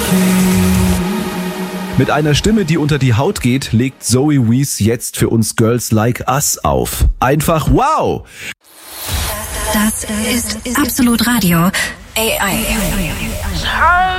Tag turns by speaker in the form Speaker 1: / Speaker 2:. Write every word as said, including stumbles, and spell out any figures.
Speaker 1: Mit einer Stimme, die unter die Haut geht, legt Zoe Wees jetzt für uns Girls Like Us auf. Einfach wow!
Speaker 2: Das ist Absolut Radio. A I.